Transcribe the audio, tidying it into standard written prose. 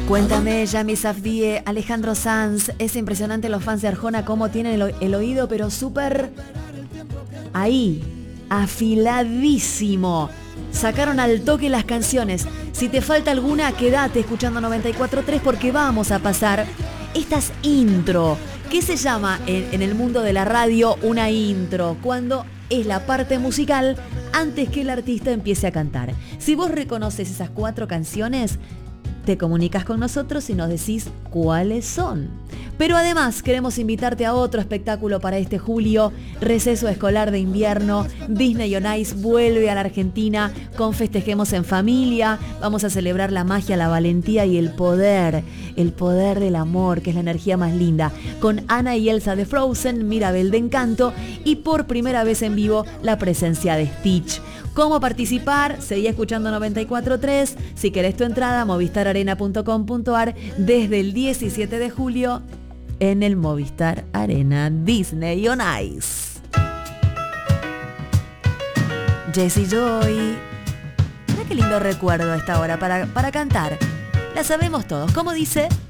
Cuéntame, Yami Safdie, Alejandro Sanz. Es impresionante los fans de Arjona cómo tienen el oído, pero súper ahí, afiladísimo. Sacaron al toque las canciones. Si te falta alguna, quédate escuchando 94.3 porque vamos a pasar estas intro. ¿Qué se llama en el mundo de la radio una intro? Cuando es la parte musical antes que el artista empiece a cantar. Si vos reconoces esas 4 canciones, te comunicas con nosotros y nos decís cuáles son. Pero además queremos invitarte a otro espectáculo para este julio, receso escolar de invierno. Disney on Ice vuelve a la Argentina con Festejemos en Familia. Vamos a celebrar la magia, la valentía y el poder del amor, que es la energía más linda, con Anna y Elsa de Frozen, Mirabel de Encanto y por primera vez en vivo la presencia de Stitch. ¿Cómo participar? Seguí escuchando 94.3. Si querés tu entrada, movistararena.com.ar desde el 17 de julio en el Movistar Arena Disney on Ice. Jessie Joy. Mira qué lindo recuerdo a esta hora para cantar. La sabemos todos. ¿Cómo dice?